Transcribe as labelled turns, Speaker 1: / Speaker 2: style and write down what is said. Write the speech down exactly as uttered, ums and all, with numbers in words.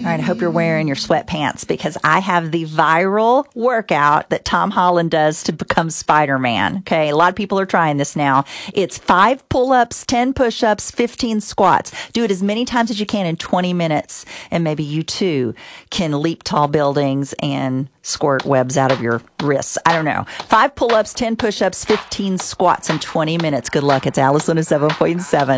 Speaker 1: All right, I hope you're wearing your sweatpants because I have the viral workout that Tom Holland does to become Spider-Man. Okay, a lot of people are trying this now. It's five pull-ups, ten push-ups, fifteen squats. Do it as many times as you can in twenty minutes, and maybe you too can leap tall buildings and squirt webs out of your wrists. I don't know. Five pull-ups, ten push-ups, fifteen squats in twenty minutes. Good luck. It's Alice on a seven point seven.